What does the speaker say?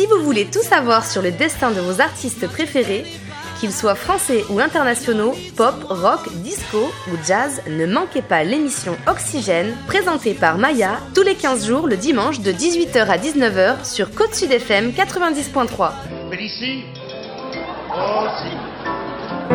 Si vous voulez tout savoir sur le destin de vos artistes préférés, qu'ils soient français ou internationaux, pop, rock, disco ou jazz, ne manquez pas l'émission Oxygène, présentée par Maya, tous les 15 jours le dimanche de 18h à 19h sur Côte Sud FM 90.3. Félicie aussi.